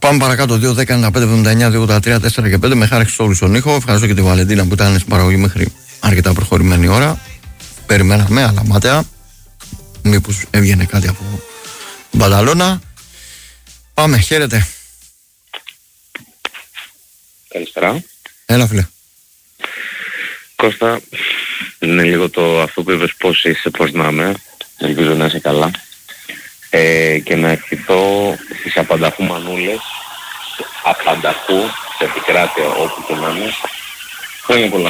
Πάμε παρακάτω. 2-10-95-79-283-4 και 5. Με χάρη όλου στον ήχο. Ευχαριστώ και τη Βαλεντίνα που ήταν στην παραγωγή μέχρι αρκετά προχωρημένη ώρα. Περιμέναμε, αλλά μάταια. Μήπως έβγαινε κάτι από Μπανταλώνα. Πάμε, χαίρετε. Καλησπέρα. Έλα, φίλε. Κώστα, είναι λίγο το αυτό που είπες, πώς είσαι, πώς να είμαι. Ελπίζω να είσαι καλά. Και να ευχηθώ στις απανταχού μανούλες, απανταχού, σε επικράτεια όπου και να είναι. Χρόνια πολλά.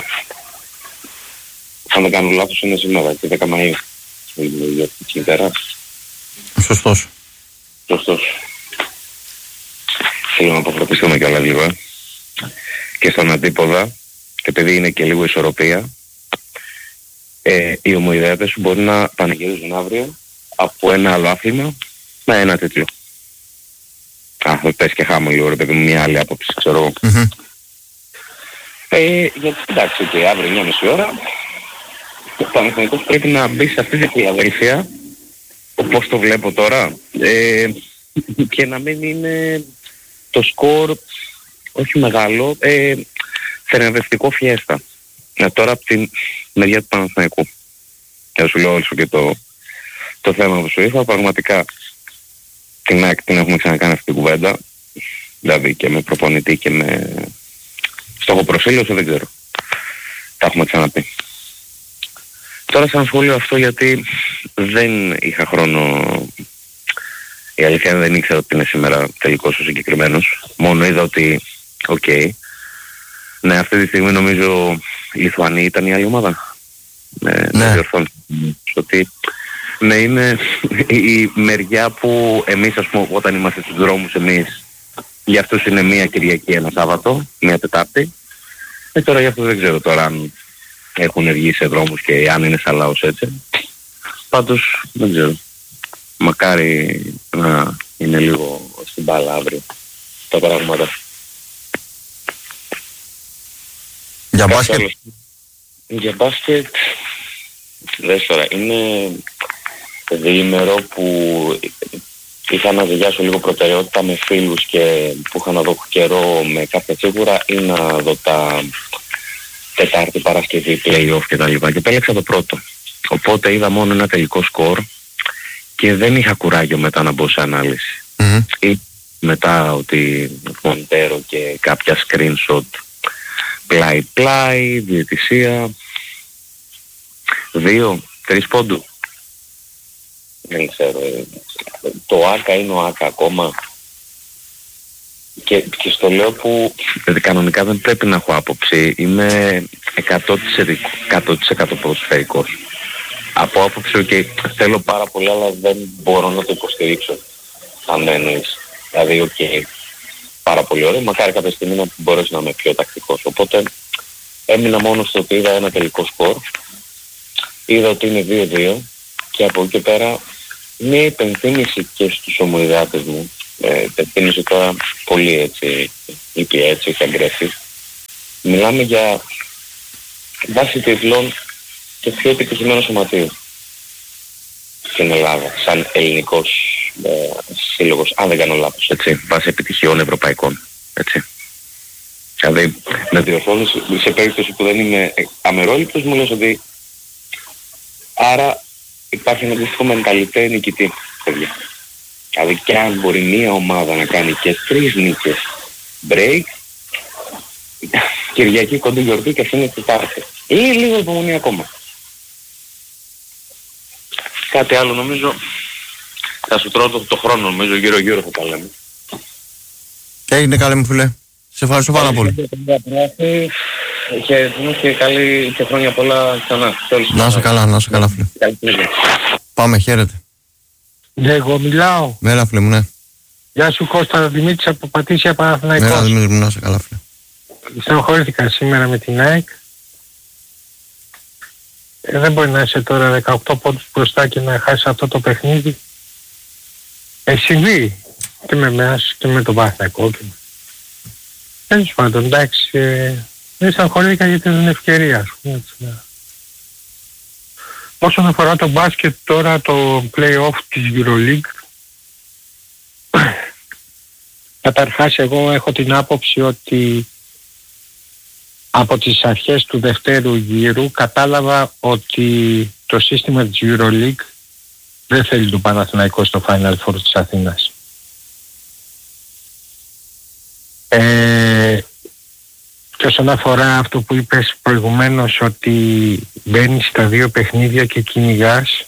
Αν δεν κάνω λάθος είναι σήμερα και 10 Μαΐου. Για τη ημέρα. Σωστός. Θέλω να αποφροντιστούμε κιόλας λίγο. Και στον αντίποδα, και επειδή είναι και λίγο ισορροπία, οι ομοειδέατες σου μπορεί να πανηγυρίζουν αύριο από ένα άλλο άθλημα με ένα τίτλο. Πες και χάμω λίγο ρε παιδί μου, μια άλλη άποψη, ξέρω εγώ. Γιατί εντάξει, και αύριο 9.30 ώρα ο Παναθηναϊκός πρέπει να μπει σε αυτή τη Φιλαδέλφια, όπως το βλέπω τώρα, και να μην είναι το σκορ όχι μεγάλο, θεραπευτικό φιέστα. Τώρα από την μεριά του Παναθηναϊκού. Και να σου λέω όλο και το θέμα που σου είπα, πραγματικά την έχουμε ξανακάνει αυτή την κουβέντα, δηλαδή και με προπονητή και με στόχο προσήλωση, δεν ξέρω. Τα έχουμε ξαναπεί. Τώρα σαν σχόλιο αυτό, γιατί δεν είχα χρόνο, η αλήθεια δεν ήξερα ότι είναι σήμερα τελικός ο συγκεκριμένος, μόνο είδα ότι ναι, αυτή τη στιγμή νομίζω η Λιθουανία ήταν η άλλη ομάδα. Ναι. Διορθώνω ότι ναι, είναι η μεριά που εμείς, ας πούμε, όταν είμαστε στους δρόμους εμείς, για αυτούς είναι μία Κυριακή, ένα Σάββατο, μία Τετάρτη. Τώρα για αυτό δεν ξέρω τώρα αν έχουν βγει σε δρόμους και αν είναι σαν λαός έτσι. Πάντως δεν ξέρω. Μακάρι να είναι λίγο στην μπάλα αύριο τα πράγματα. Για μπάσκετ. Για μπάσκετ, δες τώρα, είναι διήμερο που είχα να διαβάσω λίγο προτεραιότητα με φίλους και που είχα να δω καιρό με κάποια σίγουρα ή να δω τα Τετάρτη, Παρασκευή, play-off κτλ. Και επέλεξα το πρώτο. Οπότε είδα μόνο ένα τελικό σκορ και δεν είχα κουράγιο μετά να μπω σε ανάλυση. Ή μετά ότι Μοντέρο και κάποια screenshot πλάι, διαιτησία 2-3 πόντου. Δεν ξέρω. Το ΆΚΑ είναι ο ΆΚΑ ακόμα. Και στο λέω που κανονικά δεν πρέπει να έχω άποψη. Είμαι 100% ποδοσφαιρικός. Από άποψη θέλω πάρα πολύ, αλλά δεν μπορώ να το υποστηρίξω. Αν εννοείς. Δηλαδή πάρα πολύ ωραίο. Μακάρι κάποια στιγμή να μπορέσει να είμαι πιο τακτικός. Οπότε έμεινα μόνο στο ότι είδα ένα τελικό σκορ. Είδα ότι είναι 2-2 και από εκεί και πέρα μια υπενθύμηση και στους ομοειδεάτες μου. Υπενθύμηση τώρα πολύ έτσι, ήπια έτσι, έχει αγκρέσει. Μιλάμε για βάση τίτλων και πιο επιτυχημένο σωματείο στην Ελλάδα, σαν ελληνικός σύλλογος, αν δεν κάνω λάθος, έτσι, βάσει επιτυχιών ευρωπαϊκών, έτσι. Δηλαδή, με διορθώνεις, σε περίπτωση που δεν είμαι αμερόληπτος, μου λες ότι άρα υπάρχει ένα αντίστοιχο μενταλιτέ νικητή, παιδιά. Δηλαδή, και αν μπορεί μία ομάδα να κάνει και 3 νίκες break, Κυριακή κοντή γιορτή και αυτή είναι Τετάρτη. Ή λίγο υπομονή ακόμα. Κάτι άλλο νομίζω θα σου τρώω το χρόνο, νομίζω γύρω θα τα λέμε. Έγινε, καλέ μου φίλε. Σε ευχαριστώ πάρα πολύ. Και καλή και χρόνια πολλά ξανά. Να είσαι καλά φίλε. Πάμε, χαίρετε. Ναι, εγώ μιλάω. Μέρα φίλε μου, ναι. Γεια σου Κώστα, Δημήτρης από Πατήσια, Παναθηναϊκός. Μέρα Δημήτρη μου, να είσαι καλά φίλε. Στενοχωρήθηκα σήμερα με την ΑΕΚ. Δεν μπορεί να είσαι τώρα 18 πόντους μπροστά και να χάσεις αυτό το παιχνίδι. Έχει συμβεί και με εμάς και με τον Παναθηναϊκό. Τέλος πάντων, εντάξει, δεν στενοχωρήθηκα γιατί δεν είναι ευκαιρία, ας πούμε. Όσον αφορά το μπάσκετ τώρα, το play-off της EuroLeague, Καταρχάς εγώ έχω την άποψη ότι από τις αρχές του δευτέρου γύρου κατάλαβα ότι το σύστημα της EuroLeague δεν θέλει τον Παναθηναϊκό στο Final Four της Αθήνας. Και όσον αφορά αυτό που είπες προηγουμένως, ότι μπαίνεις στα 2 παιχνίδια και κυνηγάς,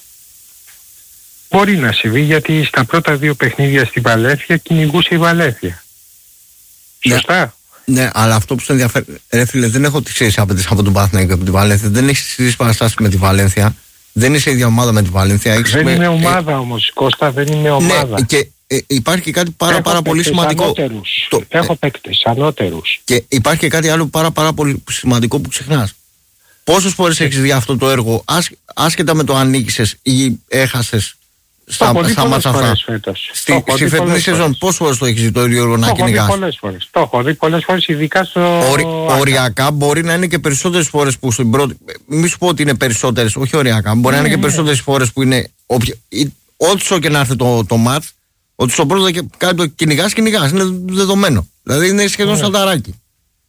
μπορεί να συμβεί, γιατί στα πρώτα 2 παιχνίδια στη Βαλένθια κυνηγούσε η Βαλένθια. Σωστά. Ναι, αλλά αυτό που σε ενδιαφέρει, ρε φίλε, δεν έχω τις ίδιες απαιτήσεις από τον Παναθηναϊκό και από τη Βαλένθια. Δεν έχεις τις ίδιες παραστάσεις με τη Βαλένθια. Δεν είσαι ίδια ομάδα με τη Βαλένθια. Δεν είναι ομάδα όμως, Κώστα, δεν είναι ομάδα. Ναι, και υπάρχει και κάτι πάρα πολύ σημαντικό. Έχω παίκτες ανώτερους. Και υπάρχει και κάτι άλλο πάρα πολύ σημαντικό που ξεχνάς. Πόσες φορές έχεις δει αυτό το έργο, άσχετα με το αν νίκησες ή έχασες στα μάτσα αυτά? Στη φετινή σεζόν πόσες φορές το έχεις δει το ίδιο έργο να κυνηγάς? Το έχω δει πολλές φορές, ειδικά στο... Οριακά μπορεί να είναι και περισσότερες φορές που στην πρώτη... Μη σου πω ότι είναι περισσότερες, όχι οριακά. Μπορεί να είναι και περισσότερες φορές που είναι... Όσο και να έρθει το μάτς, ότι στο πρώτο κάτι το κυνηγάς, είναι δεδομένο. Δηλαδή είναι σχεδόν σαν ταράκι.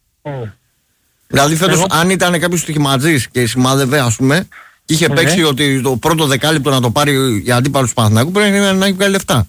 Δηλαδή φέτος αν ήταν κάποιος στοιχηματζής και σημάδευε, ας πούμε, και είχε παίξει ότι το πρώτο δεκάλεπτο να το πάρει η αντίπαλος του Παναθηναϊκού, πρέπει να έχει βγάλει λεφτά.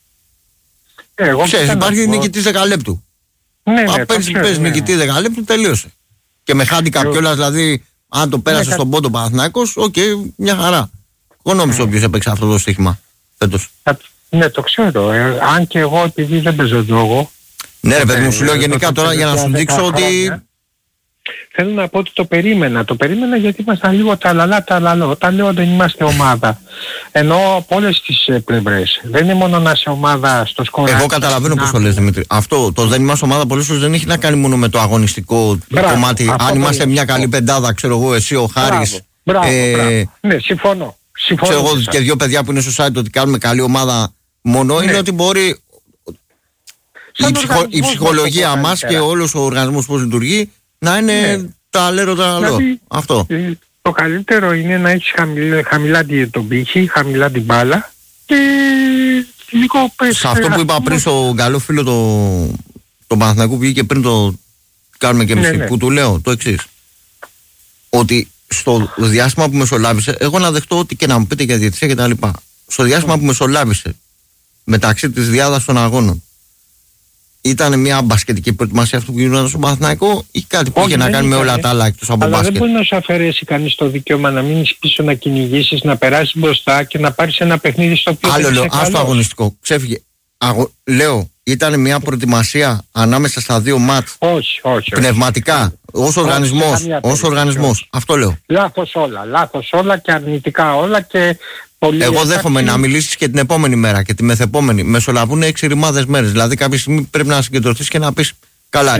Ξέρεις, υπάρχει νικητής δεκαλέπτου. Παίζει νικητή δεκαλέπτου, τελείωσε. Και με handicap κιόλας, δηλαδή αν το πέρασε στον πόντο Παναθηναϊκός, μια χαρά. Εγώ νόμιζα όποιος έπαιξε αυτό το στοίχημα φέτος. Ναι, το ξέρω. Αν και εγώ, επειδή δεν παίζω λόγο. Ναι, ρε παιδί μου, σου λέω γενικά τώρα για να σου δείξω ότι... Θέλω να πω ότι το περίμενα. Το περίμενα γιατί ήμασταν λίγο ταλαλά. Όταν λέω δεν είμαστε ομάδα, εννοώ από όλες τις πλευρές. Δεν είναι μόνο να είσαι ομάδα στο σκορ. Εγώ καταλαβαίνω πώς το λες, Δημήτρη. Αυτό το δεν είμαστε ομάδα πολλές φορές δεν έχει να κάνει μόνο με το αγωνιστικό κομμάτι. Αν είμαστε μια καλή πεντάδα, ξέρω εγώ, εσύ, ο Χάρης. Μπράβο. Ναι, συμφωνώ. Ξέρω εγώ και 2 παιδιά που είναι στο site ότι κάνουμε καλή ομάδα. Μόνο είναι ότι μπορεί η ψυχολογία μας και όλος ο οργανισμός πώς λειτουργεί να είναι ταλέρο. Δηλαδή, αυτό. Το καλύτερο είναι να έχεις χαμηλά τον πύχη, χαμηλά την μπάλα και λίγο πες... Σε αυτό που είπα πριν στον καλό φίλο τον Παναθηναϊκού που βγήκε πριν το κάνουμε και εμείς, που του λέω το εξής. Ότι στο διάστημα που μεσολάβησε, εγώ να δεχτώ ότι και να μου πείτε για διαιτησία και τα λοιπά. Στο διάστημα που μεσολάβησε μεταξύ της διάδρασης των αγώνων, ήταν μια μπασκετική προετοιμασία αυτό που γινόταν στο Παναθηναϊκό ή κάτι που είχε να κάνει με όλα τα άλλα εκτός από μπάσκετ? Αλλά δεν μπορεί να σου αφαιρέσει κανείς το δικαίωμα να μείνεις πίσω, να κυνηγήσεις, να περάσεις μπροστά και να πάρεις ένα παιχνίδι στο οποίο άλλο λέω, ας το αγωνιστικό, ξέφυγε. Λέω, ήταν μια προετοιμασία ανάμεσα στα 2 μάτς. Όχι. Πνευματικά, ως οργανισμός. Αυτό λέω. Λάθος όλα και αρνητικά όλα και... Εγώ δέχομαι να μιλήσεις και την επόμενη μέρα και τη μεθεπόμενη. Μεσολαβούν 6 ρημάδες μέρες. Δηλαδή, κάποια στιγμή πρέπει να συγκεντρωθείς και να πεις καλά.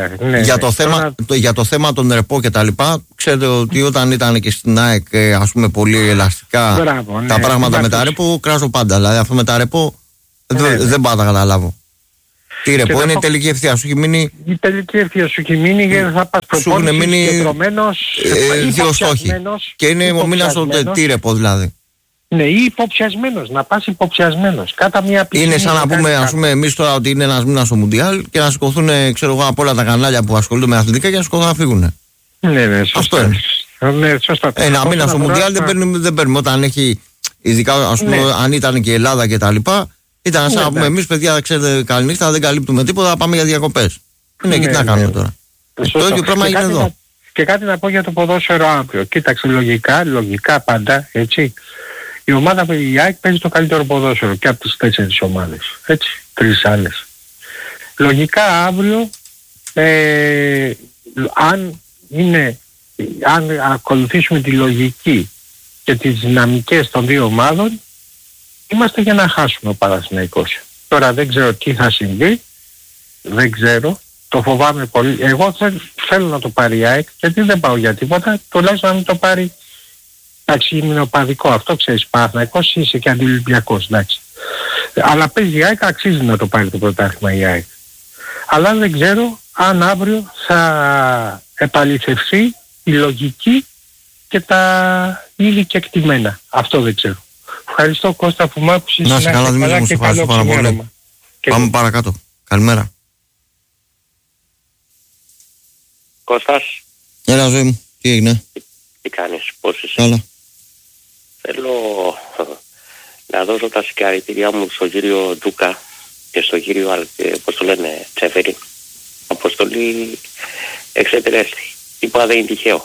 Για το θέμα των ρεπό και τα λοιπά, ξέρετε ότι όταν ήταν και στην ΑΕΚ, ας πούμε, πολύ ελαστικά τα πράγματα με τα ρεπό, κράζω πάντα. Δηλαδή, αυτό με τα ρεπό δεν πάω να καταλάβω. Τι ρεπό είναι η τελική ευθεία σου έχει μείνει. Η τελική ευθεία σου έχει μείνει και θα πας προπόνηση συγκεντρωμένος, 2 στόχοι. Και είναι ο μήνας τι ρεπό δηλαδή. Ναι, ή υποψιασμένος, να πας υποψιασμένος. Κάτα μια πίστη. Είναι σαν να πούμε, ας πούμε, εμείς τώρα ότι είναι ένας μήνας στο Μουντιάλ και να σηκωθούν, ξέρω εγώ, από όλα τα κανάλια που ασχολούνται με αθλητικά και να σηκωθούν να φύγουν. Ναι, σωστά. Αυτό είναι. Ναι, σωστά. Ένα μήνα στο Μουντιάλ δεν παίρνουμε. Όταν έχει, ειδικά ας πούμε, αν ήταν και η Ελλάδα και τα λοιπά, ήταν σαν να πούμε εμείς, παιδιά, ξέρετε, καληνύχτα, δεν καλύπτουμε τίποτα, πάμε για διακοπές. Ναι, και τι να κάνουμε τώρα. Το ίδιο πράγμα είναι εδώ. Και κάτι να πω για το ποδόσφαιρο αύριο. Κοίταξε, λογικά πάντα, έτσι. Η ομάδα που η ΑΕΚ παίζει το καλύτερο ποδόσφαιρο και από τις 4 ομάδες. Έτσι, 3 άλλες. Λογικά αύριο, αν ακολουθήσουμε τη λογική και τις δυναμικές των 2 ομάδων, είμαστε για να χάσουμε ο Παναθηναϊκός. Τώρα δεν ξέρω τι θα συμβεί, δεν ξέρω, το φοβάμαι πολύ. Εγώ θέλω να το πάρει η ΑΕΚ, γιατί δεν πάω για τίποτα, τουλάχιστον να μην το πάρει. Εντάξει, είναι οπαδικό αυτό, ξέρεις, Παναθηναϊκός είσαι και αντιολυμπιακός, εντάξει. Αλλά παίζει η ΑΕΚ, αξίζει να το πάρει το πρωτάθλημα η ΑΕΚ. Αλλά δεν ξέρω αν αύριο θα επαληθευθεί η λογική και τα ήδη κεκτημένα. Αυτό δεν ξέρω. Ευχαριστώ Κώστα που μ' άκουσες. Να σε καλά Δημήτρη μου, σε ευχαριστώ πάρα πολύ. Πάμε παρακάτω. Καλημέρα. Κώστας. Έλα, ζωή μου. Τι έγινε? Τι κάνεις, πώς είσαι? Καλά. Θέλω να δώσω τα συγχαρητήριά μου στον κύριο Ντούκα και στον κύριο, πώς το λένε, Τσέφερη. Αποστολή εξετρέστη. Είπα δεν είναι τυχαίο.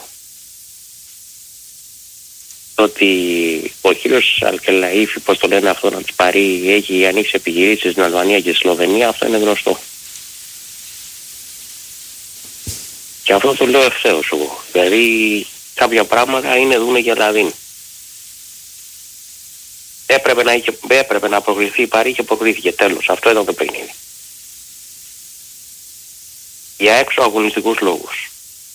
Ότι ο κύριος Αλκελαΐφη, πώς το λένε αυτό, να τις πάρει, έχει ανοίξει επιχειρήσεις στην Αλβανία και στη Σλοβενία, αυτό είναι γνωστό. Και αυτό το λέω ευθέως εγώ. Δηλαδή κάποια πράγματα είναι δούνε για λαδίν. Έπρεπε να προκριθεί η Παρή και προκρίθηκε, τέλος. Αυτό ήταν το παιχνίδι. Για έξω αγωνιστικούς λόγους.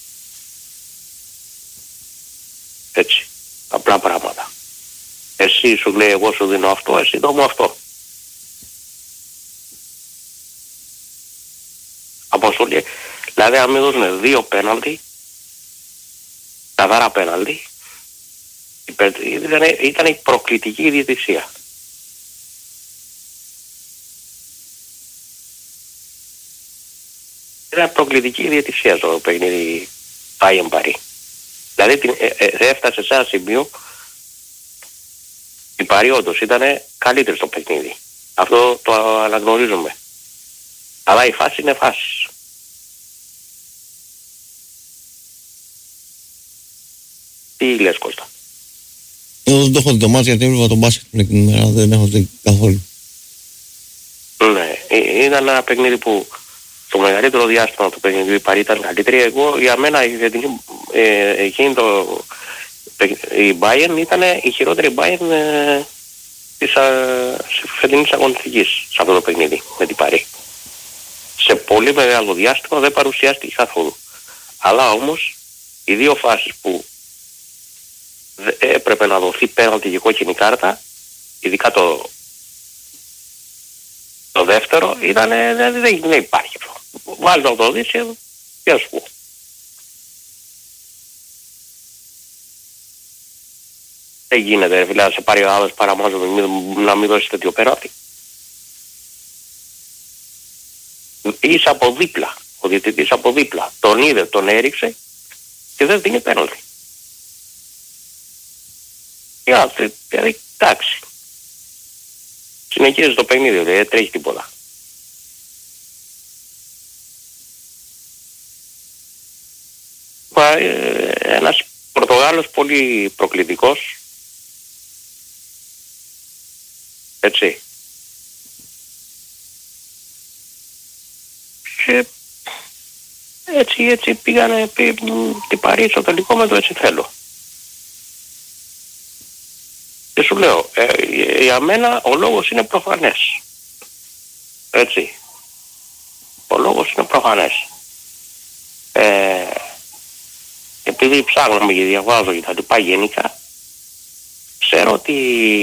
Έτσι. Απλά πράγματα. Εσύ σου λέει εγώ σου δίνω αυτό, εσύ δω μου αυτό. Αποστολή. Δηλαδή αν μην δώσουν 2 πέναλτι, καθαρά πέναλτι, ήταν η προκλητική διαιτησία. Ήταν προκλητική διαιτησία στο παιχνίδι Bayern Paris. Δηλαδή έφτασε σε ένα σημείο η Paris όντως ήταν καλύτερη στο παιχνίδι. Αυτό το αναγνωρίζουμε. Αλλά η φάση είναι φάση. Τι λες, Κώστα? Δεν το έχω δει το μάτς γιατί έβλεπα τον μπάσκετ την ημέρα, δεν έχω δει καθόλου. Ναι, ήταν ένα παιχνίδι που το μεγαλύτερο διάστημα του παιχνιδιού η Paris ήταν καλύτερη. Εγώ, για μένα, εκείνη η Bayern ήταν η χειρότερη Bayern της φετινής αγωνιστικής σε αυτό το παιχνίδι με την Paris. Σε πολύ μεγάλο διάστημα δεν παρουσιάστηκε καθόλου. Αλλά όμως οι 2 φάσεις που έπρεπε να δοθεί πέναλτι και κόκκινη κάρτα, ειδικά το δεύτερο, δεν υπάρχει αυτό. Βάλει να το δεις και ας πω. Δεν γίνεται φίλε, να σε πάρει ο άλλος παραμάζω να μην δώσει τέτοιο πέναλτι. Είσαι από δίπλα, ο διαιτητής από δίπλα. Τον είδε, τον έριξε και δεν δίνει πέναλτι. Δηλαδή, εντάξει. Συνεχίζει το παιχνίδι, δεν τρέχει τίποτα. Ένας Πορτογάλος πολύ προκλητικός. Έτσι. Και έτσι πήγανε την Παρί στο τελικό με το έτσι θέλω. Και σου λέω, για μένα ο λόγος είναι προφανές. Έτσι. Ο λόγος είναι προφανές. Επειδή ψάχναμε και διαβάζω και τα λοιπά γενικά, ξέρω ότι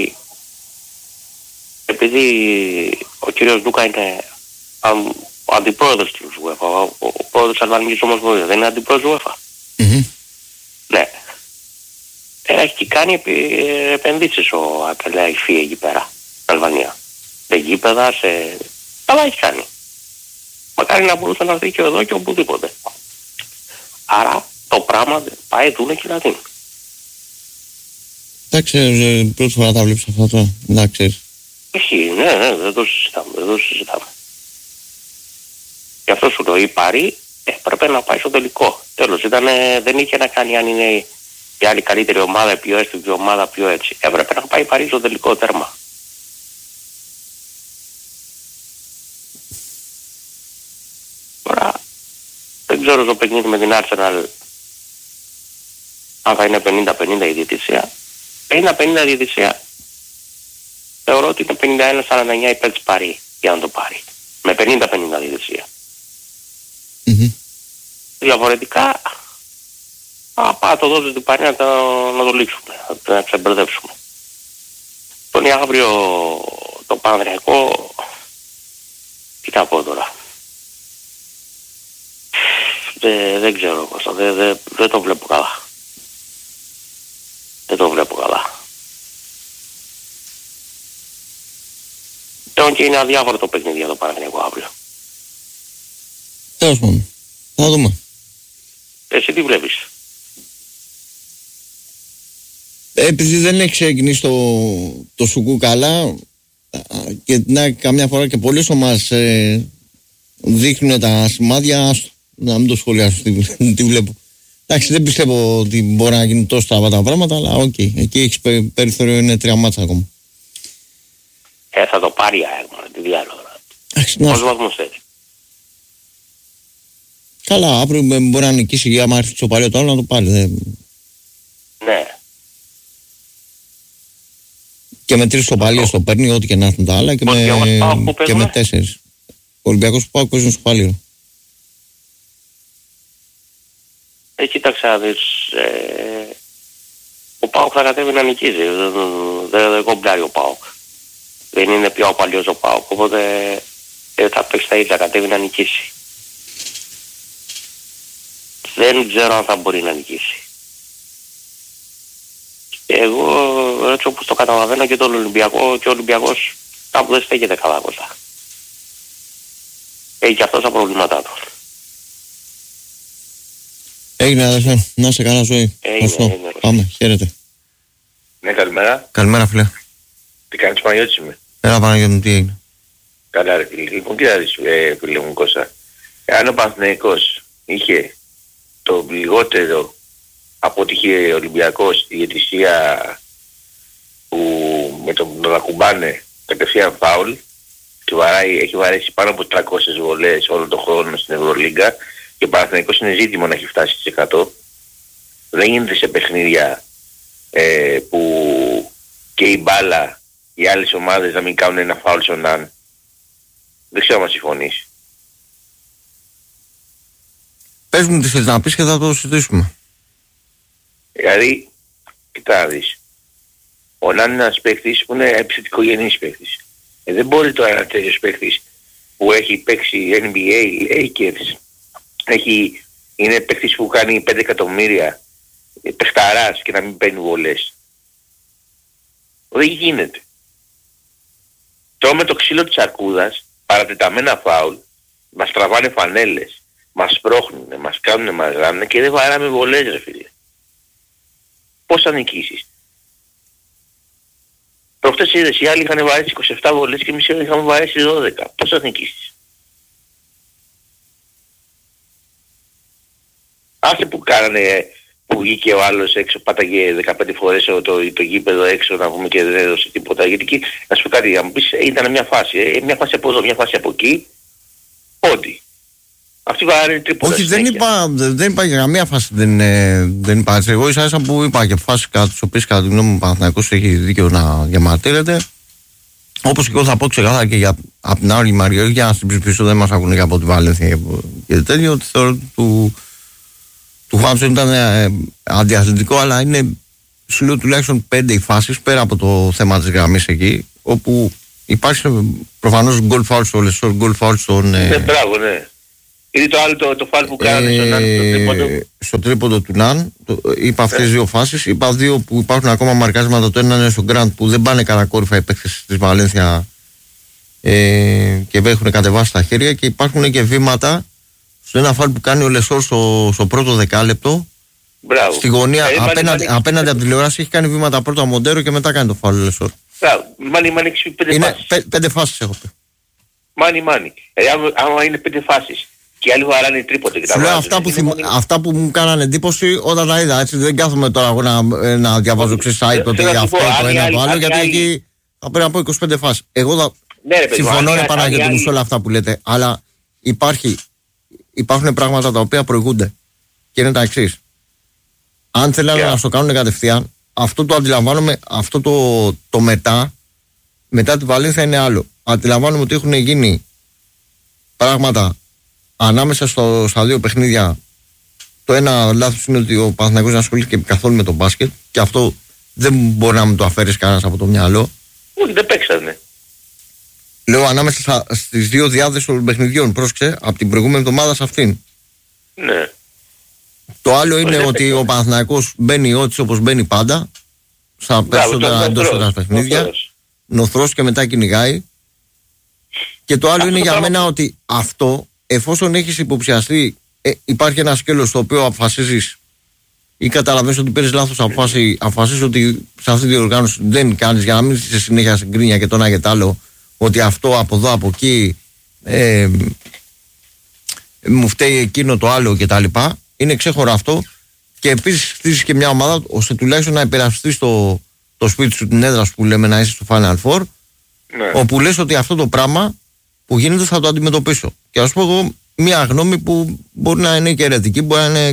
επειδή ο κύριος Ντούκα είναι ο αντιπρόεδρος της UEFA, ο πρόεδρος της Αλβανικής Ομοσπονδίας, δεν είναι αντιπρόεδρος UEFA. Mm-hmm. Ναι. Έχει κάνει επενδύσεις ο Αλκελαΐφη εκεί πέρα, στην Αλβανία. Σε γήπεδα, αλλά έχει κάνει. Μακάρι να μπορούσε να έρθει και εδώ και οπουδήποτε. Άρα το πράγμα πάει δούνε και να δίνει. Εντάξει, πρώτη φορά τα βλέπεις αυτά τώρα, εντάξει. Έχει, ναι, δεν το συζητάμε. Γι' αυτό σου λέω, η Παρί έπρεπε να πάει στο τελικό. Τέλος, δεν είχε να κάνει αν είναι η άλλη καλύτερη ομάδα, πιο έστω ομάδα, πιο έτσι. Έπρεπε να πάει η Παρί στο τελικό τέρμα. Τώρα, δεν ξέρω στο παιχνίδι με την Arsenal αν θα είναι 50-50 η διαιτησία. 50-50 η διαιτησία θεωρώ ότι είναι 51-49 υπέρ της Παρί για να το πάρει. Με 50-50 διαιτησία. Mm-hmm. Διαφορετικά πάει το δώσει την Παρί να το λήξουμε, να ξεμπερδέψουμε. Τον αύριο το Παναθηναϊκό, τι θα πω τώρα. Δεν ξέρω Κώστα, δεν το βλέπω καλά. Δεν το βλέπω καλά. Και είναι αδιάφορο το παιχνίδι για το Παναθηναϊκό αύριο. Τέλος πάντων. Θα δούμε. Εσύ τι βλέπεις? Επειδή δεν έχει ξεκινήσει το Σουκού καλά και καμιά φορά και πολλές ομάδες δείχνουν τα σημάδια, να μην το σχολιάσω τι βλέπω. Εντάξει, δεν πιστεύω ότι μπορεί να γίνουν τόσο στραβά τα πράγματα, αλλά οκ. Εκεί έχεις περιθώριο, είναι 3 μάτσα ακόμα. Θα το πάρει η ΑΕΚ, τι διάλογο. Πόσους βαθμούς θέλει? Καλά, αύριο μπορεί να νικήσει, άμα έρθει στο παλιό το άλλο να το πάρει. Ναι. Και με 3 στο παλιό στο παίρνει, ό,τι και να έρθουν τα άλλα, και με 4. Ο Ολυμπιακός που πάω παίζουν στο παλιό. Κοίταξε να δεις, ο ΠΑΟΚ θα κατέβει να νικήσει, δεν κομπλάρει ο ΠΑΟΚ. Δεν είναι πια ο παλιός ο ΠΑΟΚ, οπότε θα παίξει τα ίδια, κατέβει να νικήσει. Δεν ξέρω αν θα μπορεί να νικήσει. Εγώ έτσι όπως το καταλαβαίνω και τον Ολυμπιακό, και ο Ολυμπιακός κάπου δεν στέκεται καλά κοντά. Έχει και αυτός τα προβλήματά του. Έγινε αδερφέ, να είσαι καλά ζωή. Έγινε. Πάμε, χαίρετε. Ναι, καλημέρα. Καλημέρα φίλε. Τι κάνεις, Παναγιώτης είμαι? Έλα Παναγιώτη μου, τι έγινε? Καλά ρε φίλε. Λοιπόν, κοίταξε φίλε μου Κώστα. Αν ο Παναθηναϊκός είχε το λιγότερο από ό,τι είχε ο Ολυμπιακός στη διαιτησία που με τον να κουμπάνε κατευθείαν φάουλ και έχει βαρέσει πάνω από 300 βολές όλο τον χρόνο στην Ευρωλίγκα και ο Παναθηναϊκός είναι ζήτημα να έχει φτάσει στις 100. Δεν γίνεται σε παιχνίδια που και η μπάλα οι άλλες ομάδες να μην κάνουν ένα φάουλ στον αν. Δεν ξέρω αν συμφωνείς. Πες μου τι θέλεις να πεις και θα το συζητήσουμε. Δηλαδή, κοιτά να δεις. Ο Νάν είναι ένας παίκτης που είναι επιθετικογενής παίκτης. Δεν μπορεί τώρα ένα τέτοιος παίκτης που έχει παίξει NBA, Lakers, είναι παίκτης που κάνει 5 εκατομμύρια, παιχταράς και να μην παίρνει βολές. Δεν γίνεται. Τρώμε το ξύλο της αρκούδας, παρατεταμένα φάουλ, μας τραβάνε φανέλες, μας σπρώχνουνε, μας κάνουνε, μας γράνουνε και δεν βαράμε βολές ρε φίλε. Πώς θα νικήσεις? Προχτές είδες, οι άλλοι είχαν βαρέσει 27 βολές και εμείς είχαμε βαρέσει 12. Πώς θα νικήσεις? Άσε που κάνανε, που βγήκε ο άλλος έξω, πάταγε 15 φορές το γήπεδο έξω να πούμε και δεν έδωσε τίποτα. Γιατί εκεί, να σου πω κάτι, να μου πεις, ήταν μια φάση, μια φάση από εδώ, μια φάση από εκεί. Ό,τι. Αυτή βαράνε τρίποτα. Όχι, δεν είπα για καμία φάση. Δεν είπα. Εγώ ίσα που είπα και φάση κάτω, τις οποίες κατά τη γνώμη μου ο Παναθηναϊκός έχει δίκαιο να διαμαρτύρεται. Όπως και εγώ θα πω ξεκάθαρα και από την άλλη Μαριό, για να συμπληρωθήσω, δεν μας ακούνε και από τη Βαλένθια και τέτοιο, ότι θεωρώ του Χάμψον ήταν αντιαθλητικό, αλλά είναι σου λέω τουλάχιστον 5 οι φάσεις πέρα από το θέμα της γραμμής εκεί, όπου υπάρχει προφανώς γκολ φάουλ στο Λεσόρ, γκολ φάουλ στον. Μπράβο, ναι. Είναι το άλλο το φάουλ που κάνανε στον Ναν στο τρίποντο. Στο τρίποντο του Ναν, είπα αυτές τις δύο φάσεις. Είπα δύο που υπάρχουν ακόμα μαρκάσματα. Το ένα είναι στο Γκραντ που δεν πάνε κατακόρυφα οι παίκτες της Βαλένθια και έχουν κατεβάσει τα χέρια, και υπάρχουν και βήματα στο ένα φάουλ που κάνει ο Λεσόρ στο πρώτο δεκάλεπτο. Μπράβο. Στη γωνία απέναντι από τη τηλεόραση έχει κάνει βήματα πρώτα Μοντέρο και μετά κάνει το φάουλ ο Λεσόρ. Μπράβο. Μάνι 5 φάσεις. 5 φάσεις έχω πει. Μάνι. Άμα είναι 5 φάσεις και άλλοι βαράνε τρίποντα και τα βάζουν. Αυτά που μου κάνανε εντύπωση όταν τα είδα, έτσι, δεν κάθομαι τώρα εγώ να διαβάζω site το αυτό, το ένα το άλλο, γιατί εκεί θα πρέπει να πω 25 φάσεις. Εγώ συμφωνώ Παναγιώτη μου σε όλα αυτά που λέτε, αλλά υπάρχουν πράγματα τα οποία προηγούνται και είναι τα εξής. Αν θέλανε να το κάνουν κατευθείαν, αυτό το αντιλαμβάνομαι, αυτό το μετά τη Βαλένθια είναι άλλο. Αντιλαμβάνομαι ότι έχουν γίνει πράγματα ανάμεσα στα δύο παιχνίδια. Το ένα λάθος είναι ότι ο Παναθηναϊκός δεν ασχολήθηκε καθόλου με τον μπάσκετ, και αυτό δεν μπορεί να μου το αφαίρεις κανένας από το μυαλό. Όχι, δεν παίξανε. Λέω ανάμεσα στις δύο διάδες των παιχνιδιών, πρόσεξε, από την προηγούμενη εβδομάδα σε αυτήν. Ναι. Το άλλο είναι ότι ο Παναθηναϊκός μπαίνει όπως μπαίνει πάντα, στα περισσότερα εντός παιχνίδια, νοθρός και μετά κυνηγάει. Και το άλλο είναι για μένα ότι αυτό εφόσον έχεις υποψιαστεί, υπάρχει ένα σκέλος στο οποίο αποφασίζεις ή καταλαβαίνεις ότι παίρνεις λάθος αποφάση, αποφασίζεις ότι σε αυτή τη διοργάνωση δεν κάνεις, για να μην είσαι συνέχεια στην κρίνια και το ένα και το άλλο, ότι αυτό από εδώ από εκεί μου φταίει εκείνο το άλλο κτλ. Είναι ξέχωρο αυτό. Και επίσης χτίζεις και μια ομάδα ώστε τουλάχιστον να υπερασπιστείς το σπίτι σου, την έδρα σου που λέμε, να είσαι στο Final Four. Ναι. Όπου λες ότι αυτό το πράγμα που γίνεται θα το αντιμετωπίσω. Και ας πω εγώ μια γνώμη που μπορεί να είναι και αιρετική, μπορεί να είναι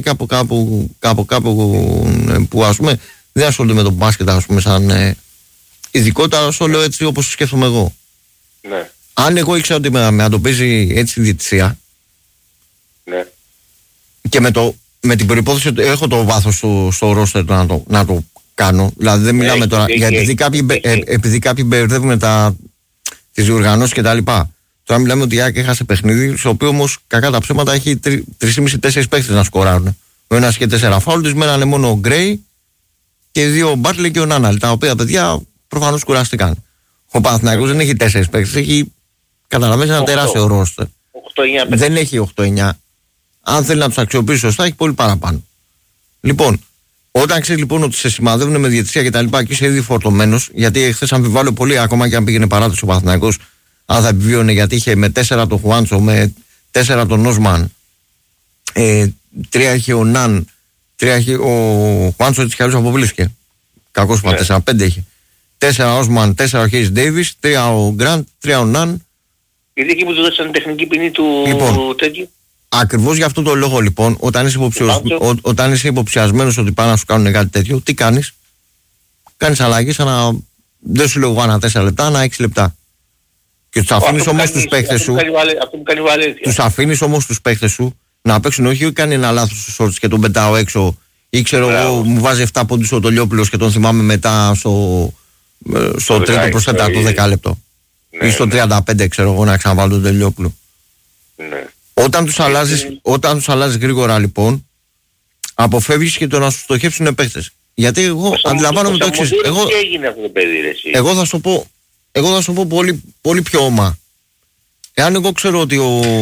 κάπου που ας πούμε δεν ασχολούνται με το μπάσκετ, ας πούμε, σαν ειδικότητα, όσο λέω έτσι όπως σκέφτομαι εγώ. Ναι. Αν εγώ ήξερα ότι με αντοπίζει έτσι η διαιτησία, Ναι. και με την προϋπόθεση ότι έχω το βάθος στο ρόστερ να το κάνω. Δηλαδή δεν μιλάμε τώρα. Γιατί επειδή κάποιοι μπερδεύουν τις διοργανώσεις και τα λοιπά. Τώρα μιλάμε ότι η ΑΕΚ έχασε παιχνίδι, στο οποίο όμως κακά τα ψέματα έχει 3,5-4 παίχτες να σκοράρουν. Ο ένας είχε 4 φάουλ, της μένανε μόνο ο Γκρέι και 2 ο Μπάρτλε και ο Νάναλ. Τα οποία παιδιά προφανώς κουράστηκαν. Ο Παναθηναϊκός δεν έχει 4 παίχτες, έχει καταλαβαίνει ένα τεράστιο ρόστερ. Δεν έχει 8-9. Αν θέλει να τους αξιοποιήσει σωστά, έχει πολύ παραπάνω. Λοιπόν, όταν ξέρει λοιπόν ότι σε σημαδεύουν με διαιτησία και τα λοιπά και είσαι ήδη φορτωμένος, γιατί χθες αμφιβάλλω πολύ, ακόμα και αν πήγαινε παράταση ο Παναθηναϊκός, αν θα επιβίωνε, γιατί είχε με 4 τον Χουάντσο, με 4 τον Όσμαν, 3 είχε ο Ναν, 3 είχε ο Χουάντσο, έτσι κι αλλιώς αποβλήθηκε. Κακός που 4-5 είχε. 4 Όσμαν, 4 ο Χέις Ντέιβις, 3 ο Γκραντ, 3 ο Ναν. Γιατί εκεί που του δώσαν τεχνική ποινή του τέτοιου. Ακριβώς για αυτό το λόγο λοιπόν, όταν είσαι υποψιασμένος ότι πάνε να σου κάνουν κάτι τέτοιο, τι κάνεις? Κάνεις αλλαγές δεν σου λέω ανά 4 λεπτά, ανά 6 λεπτά. Και τους αφήνεις όμως τους παίχτες σου. Αυτό που κάνει Βαλένθια. Τους αφήνεις όμως τους παίχτες σου να παίξουν, όχι κάνει ένα λάθος στους όρτες και τον πετάω έξω, ή ξέρω εγώ, μου βάζει 7 πόντους ο Τολιόπουλος και τον θυμάμαι μετά στο τρίτο προς τέταρτο 10 λεπτό. Ή στο 35 ξέρω εγώ να ξαναβάλω τον Τολιόπουλο. Ναι. Όταν τους αλλάζεις γρήγορα λοιπόν, αποφεύγεις και το να σου στοχεύσουν παίχτες. Γιατί εγώ αντιλαμβάνομαι το εξής. Τι έγινε αυτό το παιδί, ρε εσύ? Εγώ θα σου πω πολύ, πολύ πιο όμα. Εάν εγώ ξέρω ότι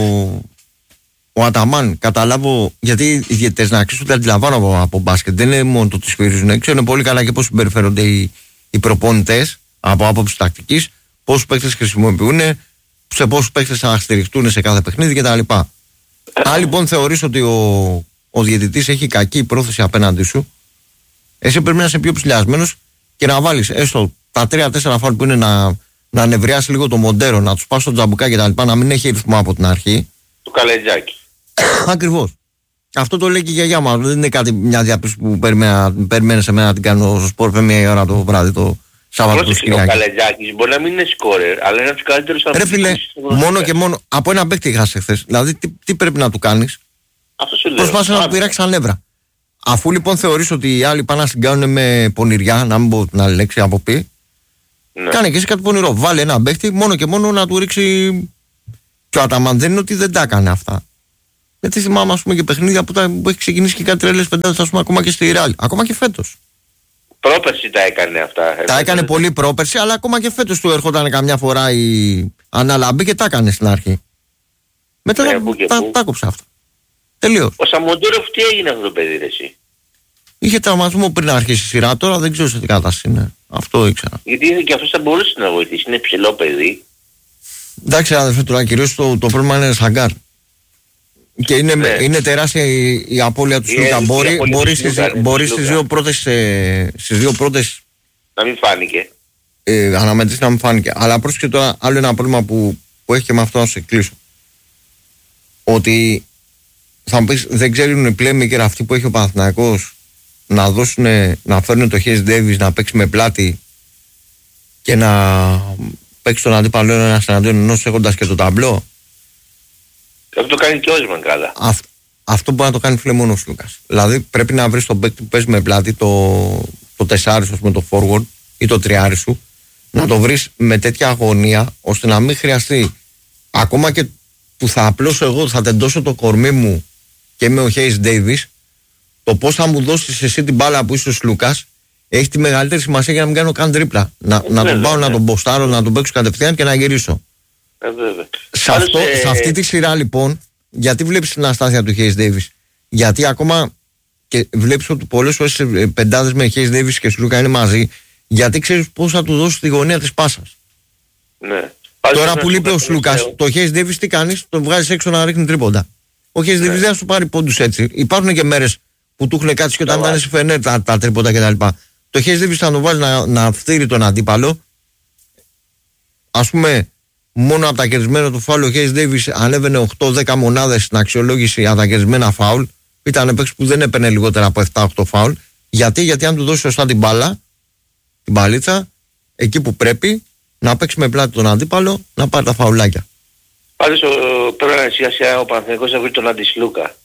ο Αταμάν, καταλάβω, γιατί οι διαιτητές να αξίζουν, τα αντιλαμβάνω από μπάσκετ, δεν είναι μόνο το ότι σφυρίζουν, ξέρουν πολύ καλά και πώς συμπεριφέρονται οι προπονητές από άποψη τακτικής, πόσους παίκτες χρησιμοποιούν, σε πόσους παίκτες θα στηριχτούν σε κάθε παιχνίδι κτλ. Αν λοιπόν θεωρείς ότι ο διαιτητής έχει κακή πρόθεση απέναντί σου, εσύ πρέπει να είσαι πιο ψηλιασμένος και να βάλεις έστω τα 3-4 φάουλ που είναι να ανεβριάσει λίγο το μοντέρο, να τους πας στο τζαμπουκά κτλ. Να μην έχει ρυθμό από την αρχή. Το καλετζάκι. Ακριβώς. Αυτό το λέει και η γιαγιά μου. Δεν είναι κάτι, μια διαπίστωση που περιμένει σε μένα να την κάνω στο σπορ 1 ώρα το βράδυ το Σάββατο του Κυριακή. Ο Καλετζάκης μπορεί να μην είναι σκόρερ, αλλά είναι από τους καλύτερους ρε φίλε, μόνο και μόνο από ένα παίκτη είχασε χθες. Δηλαδή τι πρέπει να του κάνεις? Αυτό σου λέω. Προσπάθησε να του πειράξει τα νεύρα. Αφού λοιπόν θεωρείς ότι οι άλλοι πάνε να συγκάνουν με πονηριά, να μην πω την άλλη λέξη από πει, ναι, κάνε και εσύ κάτι πονηρό. Βάλε ένα παίκτη μόνο και μόνο να του ρίξει. Και ο Αταμάν δεν είναι ότι δεν τα έκανε αυτά. Γιατί θυμάμαι, ας πούμε, και παιχνίδια που έχει ξεκινήσει και κάτι τρέλες πεντάδες, ας πούμε, ακόμα και στη Ρεάλ. Ακόμα και φέτος. Πρόπερση τα έκανε αυτά. Τα έκανε πολύ πρόπερση, αλλά ακόμα και φέτος του έρχονταν καμιά φορά η αναλαμπή και τα έκανε στην αρχή. Μετά τα κόψε αυτά. Τελείως. Ο Σαμοντούρεφ τι έγινε αυτό το παιδί, ρε εσύ? Είχε τραυματισμό πριν αρχίσει η σειρά, τώρα δεν ξέρω σε τι κατάσταση είναι. Αυτό ήξερα. Γιατί και αυτός θα μπορούσε να βοηθήσει, είναι ψηλό παιδί. Εντάξει, αδερφέ, τώρα κυρίως το πρόβλημα είναι Σαγκάρ. Και είναι τεράστια η απώλεια του Σλούκα. Μπορεί στις δύο πρώτες να μην φάνηκε. Αναμετρήσεις να μην φάνηκε. Αλλά πρόσεχε τώρα άλλο ένα πρόβλημα που έχει και με αυτό να σε κλείσω. Ότι θα μου πεις, δεν ξέρουν οι playmaker αυτοί που έχει ο Παναθηναϊκός να φέρουν το Χέις Ντέιβις να παίξει με πλάτη και να παίξει τον αντίπαλο ένας εναντίον ενός έχοντας και το ταμπλό. Αυτό το κάνει και ο Όσμαν καλά. Αυτό μπορεί να το κάνει φίλε μόνο ο Λούκας. Δηλαδή πρέπει να βρεις τον παίκτη που παίζει με πλάτη, το τεσσάρι σου, το forward ή το τριάρι σου, να το βρεις με τέτοια αγωνία ώστε να μην χρειαστεί ακόμα και που θα απλώσω εγώ, θα τεντώσω το κορμί μου και είμαι ο Χέις Ντέιβις, το πώς θα μου δώσεις εσύ την μπάλα που είσαι ο Λούκας έχει τη μεγαλύτερη σημασία για να μην κάνω καν τρίπλα. Να τον πάω, να τον ποστάρω, να τον παίξω κατευθείαν και να γυρίσω. Σε αυτή τη σειρά λοιπόν γιατί βλέπεις την αστάθεια του Hayes Davis? Γιατί ακόμα και βλέπεις ότι πολλές φορές πεντάδες με Hayes Davis και Σλούκα είναι μαζί, γιατί ξέρεις πώς θα του δώσεις τη γωνία της πάσας. Ναι. Τώρα που λείπει ο Σλούκας, το Hayes Davis τι κάνεις? Τον βγάζεις έξω να ρίχνει τρίποντα. Ο Hayes Davis δεν θα σου πάρει πόντους έτσι. Υπάρχουν και μέρες που του έχουν κάτσει και όταν ήταν στη Φενέρ τα τρίποντα κτλ. Το Hayes Davis θα τον βάζει να φτύρει τον αντίπαλο. Ας πούμε, μόνο από τα κερδισμένα του φάουλ ο Hayes Davis ανέβαινε 8-10 μονάδες στην αξιολόγηση για τα κερδισμένα φάουλ. Ήταν παίκτης που δεν έπαιρνε λιγότερα από 7-8 φάουλ. Γιατί αν του δώσει σωστά την μπάλα, την μπαλίτσα, εκεί που πρέπει, να παίξει με πλάτη τον αντίπαλο, να πάρει τα φαουλάκια. Πάντως πρέπει να σιγά ο Παναθηναϊκός να βρει τον Αντισλούκα.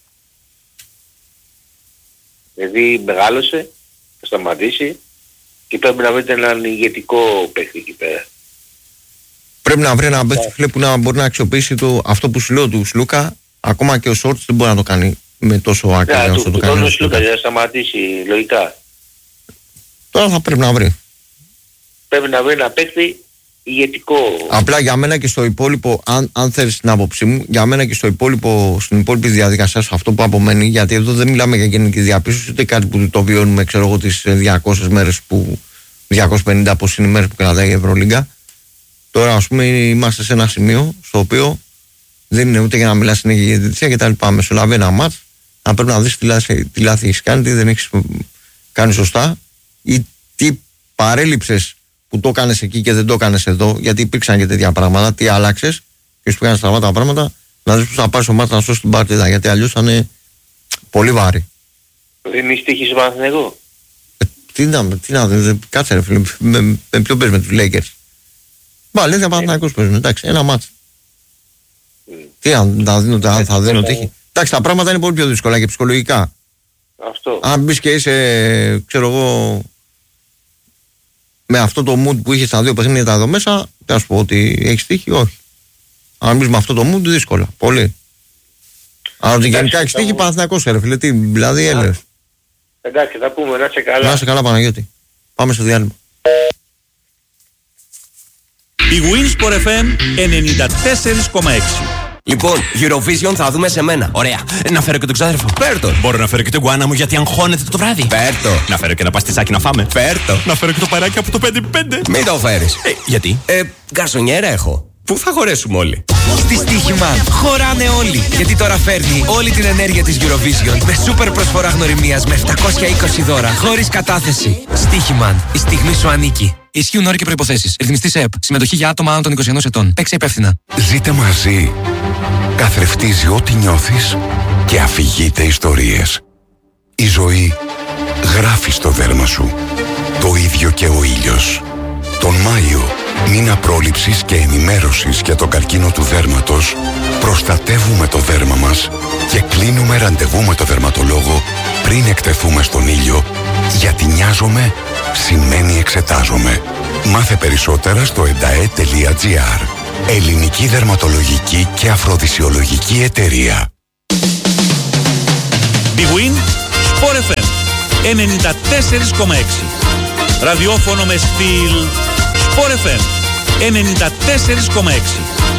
Δηλαδή μεγάλωσε, θα σταματήσει και πρέπει να βρει έναν ηγετικό παίκτη εκεί πέρα. Πρέπει να βρει ένα παίκτη που να μπορεί να αξιοποιήσει αυτό που σου λέω του Σλούκα. Ακόμα και ο Σόρτς δεν μπορεί να το κάνει με τόσο άκρη όσο το κάνει ο Σλούκα για να σταματήσει λογικά. Τώρα θα πρέπει να βρει. Πρέπει να βρει ένα παίκτη ηγετικό. Απλά για μένα και στο υπόλοιπο, αν θέλεις την άποψή μου, για μένα και στην υπόλοιπη διαδικασία, αυτό που απομένει, γιατί εδώ δεν μιλάμε για γενική διαπίστωση, ούτε κάτι που το βιώνουμε, ξέρω εγώ, τις 200 μέρες 250 πώς είναι οι μέρες που κρατάει η Ευρωλίγκα. Τώρα, ας πούμε, είμαστε σε ένα σημείο στο οποίο δεν είναι ούτε για να μιλάς συνέχεια για διαιτησία κτλ. Μεσολαβεί ένα μάτς, να πρέπει να δεις τι λάθη έχεις κάνει, τι δεν έχεις κάνει σωστά ή τι παρέλειψες που το έκανες εκεί και δεν το έκανες εδώ, γιατί υπήρξαν και τέτοια πράγματα, τι άλλαξες και σου πήγαν στραβά τα πράγματα, να δεις πως θα πάρεις ο μάτς να σώσεις την παρτίδα, γιατί αλλιώς θα είναι πολύ βάρη. Δεν είναι στοίχης Παναθηναϊκό. Τι να δεις, κάτσε ρε φίλε, με ποιο παίζεις με τους Lakers? Βάλε δεν Παναθηναϊκός παίζουν, εντάξει, ένα μάτς. Τι θα δίνω τύχη? Εντάξει, τα πράγματα είναι πολύ πιο δύσκολα και ψυχολογικά. Αυτό. Αν μπεις και είσαι, ξέρω εγώ, με αυτό το mood που είχε στα δύο παιχνίδια εδώ μέσα, θα σου πω ότι έχεις τύχη, όχι. Αν μπεις με αυτό το mood, δύσκολα, πολύ. Αλλά ότι γενικά έχεις τύχη, Παναθηναϊκός ρε φίλε, δηλαδή έλεγες. Εντάξει, θα πούμε, να είσαι καλά. Να είσαι καλά Παναγιώτη. Πάμε στο διάλειμμα. Η Winsport FM 94,6. Λοιπόν, Eurovision θα δούμε σε μένα. Ωραία. Να φέρω και τον ξάδερφο. Φέρτο. Μπορώ να φέρω και τον γκουάνα μου γιατί αγχώνεται το βράδυ. Φέρτο. Να φέρω και ένα παστιτσάκι να φάμε. Φέρτο. Να φέρω και το παράκι από το 5-5. Μην το φέρεις. Γιατί? Γκαρσονιέρα έχω. Πού θα χωρέσουμε όλοι? Στη Στοίχημαν χωράνε όλοι. Γιατί τώρα φέρνει όλη την ενέργεια της Eurovision με σούπερ προσφορά γνωριμίας με 720 δώρα χωρίς κατάθεση. Στοίχημαν. Η στιγμή σου ανήκει. Ισχύουν όροι και προϋποθέσεις. Ρυθμιστής ΕΕΠ. Συμμετοχή για άτομα άνω των 21 ετών. Παίξε υπεύθυνα. Ζείτε μαζί. Καθρεφτίζει ό,τι νιώθεις και αφηγείται ιστορίες. Η ζωή γράφει στο δέρμα σου. Το ίδιο και ο ήλιος. Τον Μάιο, μήνα πρόληψης και ενημέρωσης για τον καρκίνο του δέρματος, προστατεύουμε το δέρμα μας και κλείνουμε ραντεβού με το δερματολόγο πριν εκτεθούμε στον ήλιο, γιατί νοιάζομαι σημαίνει εξετάζομαι. Μάθε περισσότερα στο endae.gr. Ελληνική δερματολογική και αφροδισιολογική εταιρεία. Big Win Sport FM 94,6. Ραδιόφωνο με στυλ Sport FM 94,6.